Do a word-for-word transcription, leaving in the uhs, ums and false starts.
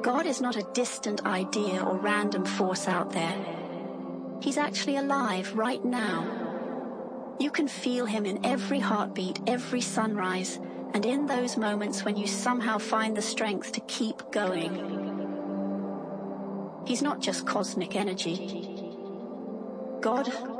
God is not a distant idea or random force out there. He's actually alive right now. You can feel him in every heartbeat, every sunrise, and in those moments when you somehow find the strength to keep going. He's not just cosmic energy. God